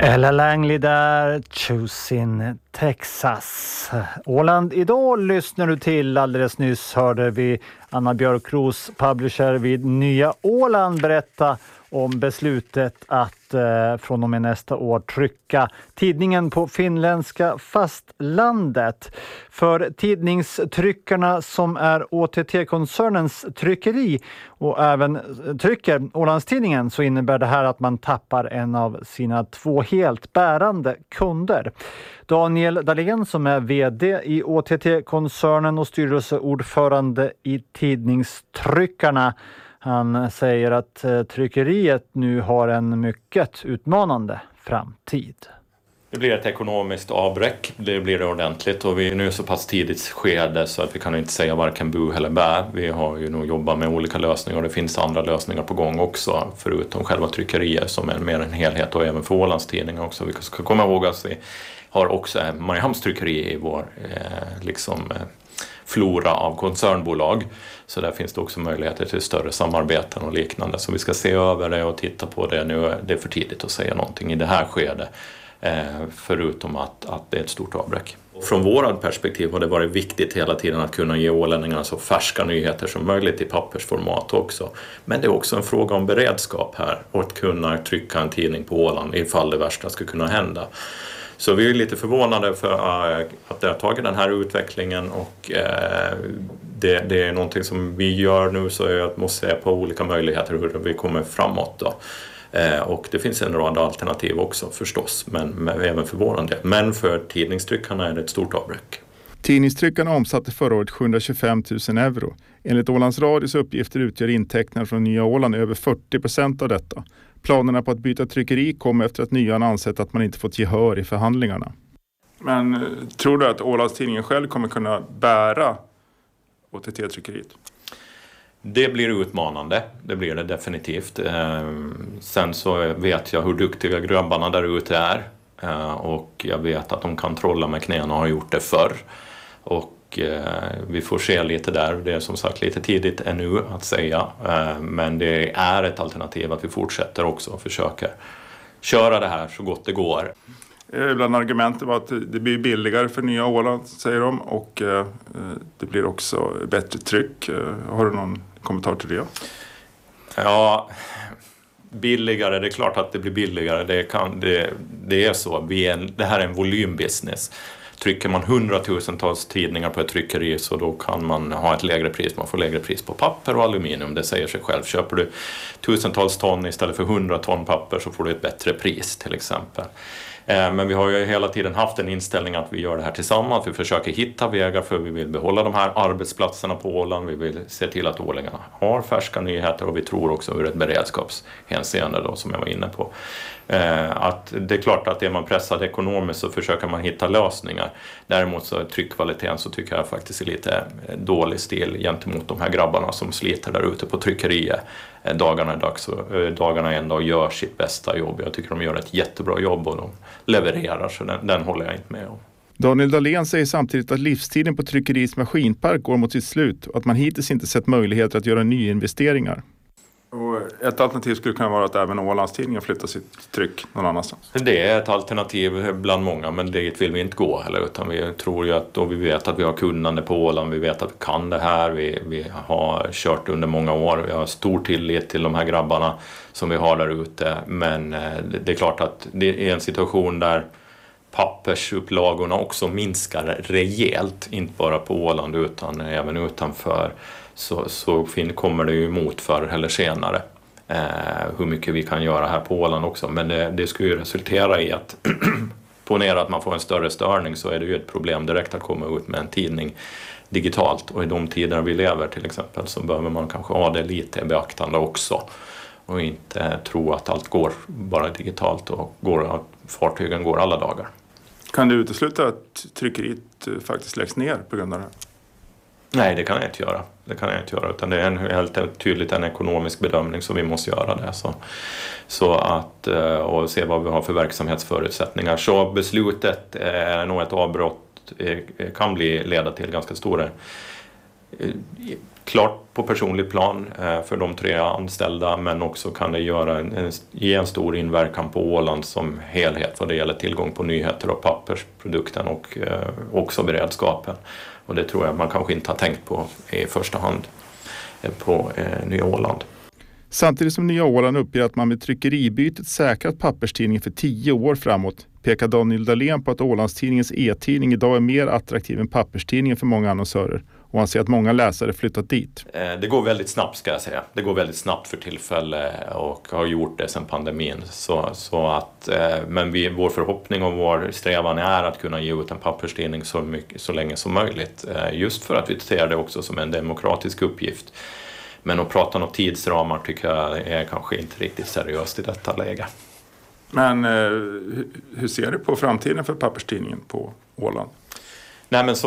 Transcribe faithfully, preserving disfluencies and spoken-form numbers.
Ella Langley där, Choosing Texas. Åland idag lyssnar du till. Alldeles nyss hörde vi Anna Björkros, publisher vid Nya Åland, berätta om beslutet att eh, från och med nästa år trycka tidningen på finländska fastlandet. För tidningstryckarna som är Å T T-koncernens tryckeri och även trycker Ålandstidningen, så innebär det här att man tappar en av sina två helt bärande kunder. Daniel Dahlén som är vd i Å T T-koncernen och styrelseordförande i Tidningstryckarna, han säger att tryckeriet nu har en mycket utmanande framtid. Det blir ett ekonomiskt avbräck, det blir det ordentligt, och vi är nu så pass tidigt skede så att vi kan inte säga varken bu eller bä. Vi har ju nog jobbat med olika lösningar och det finns andra lösningar på gång också, förutom själva tryckeriet som är mer en helhet, och även för Ålandstidningen också. Vi ska komma ihåg att vi har också Mariehamns tryckeri i vår eh, liksom, eh, flora av koncernbolag. Så där finns det också möjligheter till större samarbeten och liknande. Så vi ska se över det och titta på det nu. Det är för tidigt att säga någonting i det här skedet. Eh, förutom att, att det är ett stort avbräck. Från vårat perspektiv har det varit viktigt hela tiden att kunna ge ålänningarna så färska nyheter som möjligt i pappersformat också. Men det är också en fråga om beredskap här och att kunna trycka en tidning på Åland ifall det värsta ska kunna hända. Så vi är lite förvånade för att det har tagit den här utvecklingen, och det, det är någonting som vi gör nu, så jag måste se på olika möjligheter hur vi kommer framåt då. Och det finns en rad alternativ också förstås, men, men även för våran del. Men för tidningstryckarna är det ett stort avbräck. Tidningstryckarna omsatte förra året sjuhundratjugofem tusen euro. Enligt Ålands Radios uppgifter utgör intäkterna från Nya Åland över fyrtio procent av detta. Planerna på att byta tryckeri kom efter att Nyan ansett att man inte fått gehör i förhandlingarna. Men tror du att Ålandstidningen själv kommer kunna bära Å T T-tryckeriet? Det blir utmanande, det blir det definitivt. Sen så vet jag hur duktiga grabbarna där ute är. Och jag vet att de kan trolla med knäna och har gjort det förr. Och vi får se lite där. Det är som sagt lite tidigt ännu att säga. Men det är ett alternativ att vi fortsätter också och försöker köra det här så gott det går. Ibland argumentet var att det blir billigare för Nya Åland, säger de. Och det blir också bättre tryck. Har du någon kommentar till det? Ja, billigare, det är klart att det blir billigare. Det, kan, det, det är så. Vi är en, det här är en volymbusiness. Trycker man hundratusentals tidningar på ett tryckeri, så då kan man ha ett lägre pris. Man får lägre pris på papper och aluminium, det säger sig själv. Köper du tusentals ton istället för hundra ton papper, så får du ett bättre pris till exempel. Men vi har ju hela tiden haft en inställning att vi gör det här tillsammans. Vi försöker hitta vägar, för vi vill behålla de här arbetsplatserna på Åland. Vi vill se till att ålängarna har färska nyheter, och vi tror också ur ett beredskapshänseende då, som jag var inne på. Att det är klart att är man pressad ekonomiskt så försöker man hitta lösningar. Däremot så är tryckkvaliteten, så tycker jag faktiskt är lite dålig stil gentemot de här grabbarna som sliter där ute på tryckeriet. Dagarna är dags och dagarna en dag gör sitt bästa jobb. Jag tycker de gör ett jättebra jobb och de levererar, så den, den håller jag inte med om. Daniel Dahlén säger samtidigt att livstiden på tryckeriets maskinpark går mot sitt slut och att man hittills inte sett möjligheter att göra nyinvesteringar. Och ett alternativ skulle kunna vara att även Ålandstidningen flyttar sitt tryck någon annanstans. Det är ett alternativ bland många, men det vill vi inte gå heller, utan vi tror ju att, och vi vet att vi har kunnande på Åland, vi vet att vi kan det här, vi, vi har kört under många år, vi har stor tillit till de här grabbarna som vi har där ute, men det är klart att det är en situation där pappersupplagorna också minskar rejält, inte bara på Åland utan även utanför. Så, så fin, kommer det ju emot förr eller senare eh, hur mycket vi kan göra här på Åland också. Men det, det skulle ju resultera i att ponera att man får en större störning, så är det ju ett problem direkt att komma ut med en tidning digitalt. Och i de tider vi lever till exempel, så behöver man kanske ha det lite beaktande också. Och inte tro att allt går bara digitalt och går, att fartygen går alla dagar. Kan du utesluta att tryckeriet faktiskt läggs ner på grund av det här? Nej, det kan jag inte göra. Det kan jag inte göra, utan det är en, helt tydligt en ekonomisk bedömning som vi måste göra det. Så, så att, och se vad vi har för verksamhetsförutsättningar. Så beslutet är nog ett avbrott, kan bli leda till ganska stora klart på personlig plan för de tre anställda, men också kan det göra en, en, ge en stor inverkan på Åland som helhet vad det gäller tillgång på nyheter och pappersprodukten och eh, också beredskapen. Och det tror jag man kanske inte har tänkt på i första hand eh, på eh, Nya Åland. Samtidigt som Nya Åland uppger att man med tryckeribytet säkrat papperstidningen för tio år framåt, pekar Daniel Dahlén på att Ålandstidningens e-tidning idag är mer attraktiv än papperstidningen för många annonsörer. Och han ser att många läsare flyttat dit. Det går väldigt snabbt, ska jag säga. Det går väldigt snabbt för tillfälle och har gjort det sedan pandemin. Så, så att, men vi, vår förhoppning och vår strävan är att kunna ge ut en papperstidning så, mycket, så länge som möjligt. Just för att vi ser det också som en demokratisk uppgift. Men att prata om tidsramar tycker jag är kanske inte riktigt seriöst i detta läge. Men hur ser du på framtiden för papperstidningen på Åland? Nej, men som